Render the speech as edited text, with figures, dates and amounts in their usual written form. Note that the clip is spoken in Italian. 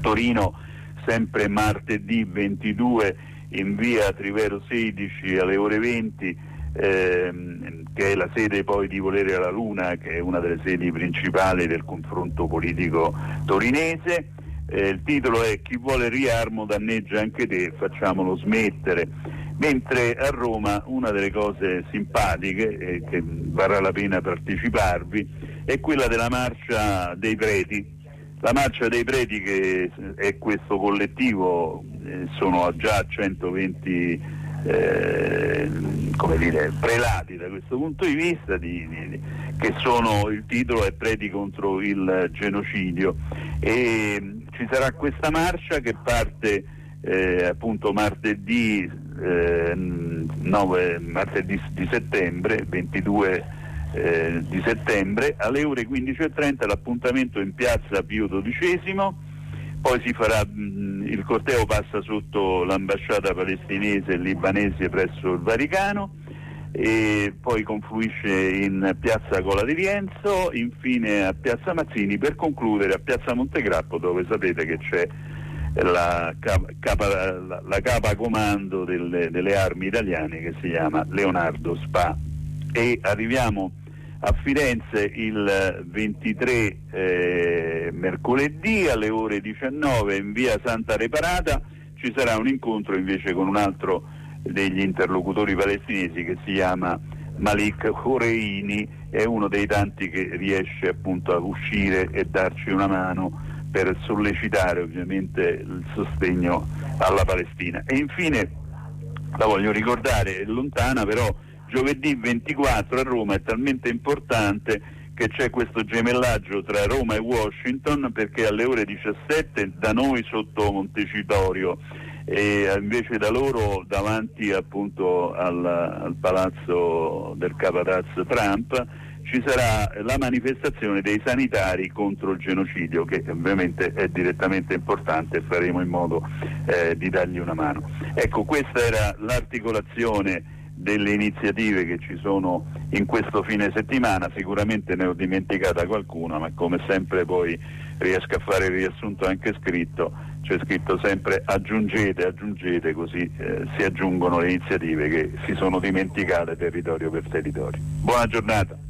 Torino sempre martedì 22 in via Trivero 16 alle ore 20, che è la sede poi di Volere alla Luna, che è una delle sedi principali del confronto politico torinese. Il titolo è "Chi vuole Riarmo danneggia anche te, facciamolo smettere". Mentre a Roma una delle cose simpatiche che varrà la pena parteciparvi è quella della Marcia dei Preti. La Marcia dei Preti, che è questo collettivo, sono già 120 prelati da questo punto di vista, che sono, il titolo è Preti contro il genocidio, e ci sarà questa marcia che parte appunto martedì di settembre, 22 di settembre, alle ore 15:30 l'appuntamento in piazza Pio XII, poi si farà il corteo passa sotto l'ambasciata palestinese e libanese presso il Vaticano, e poi confluisce in piazza Cola di Rienzo, infine a piazza Mazzini, per concludere a piazza Montegrappo, dove sapete che c'è la capa comando delle armi italiane, che si chiama Leonardo Spa. E arriviamo a Firenze il 23 mercoledì alle ore 19 in via Santa Reparata. Ci sarà un incontro invece con un altro degli interlocutori palestinesi che si chiama Malik Horeini, è uno dei tanti che riesce appunto a uscire e darci una mano per sollecitare ovviamente il sostegno alla Palestina. E infine, la voglio ricordare, è lontana, però giovedì 24 a Roma è talmente importante che c'è questo gemellaggio tra Roma e Washington, perché alle ore 17 da noi sotto Montecitorio e invece da loro davanti appunto al palazzo del capataz Trump ci sarà la manifestazione dei sanitari contro il genocidio, che ovviamente è direttamente importante, e faremo in modo di dargli una mano. Ecco, questa era l'articolazione delle iniziative che ci sono in questo fine settimana. Sicuramente ne ho dimenticata qualcuna, ma come sempre poi riesco a fare il riassunto anche scritto. C'è scritto sempre aggiungete, così si aggiungono le iniziative che si sono dimenticate territorio per territorio. Buona giornata.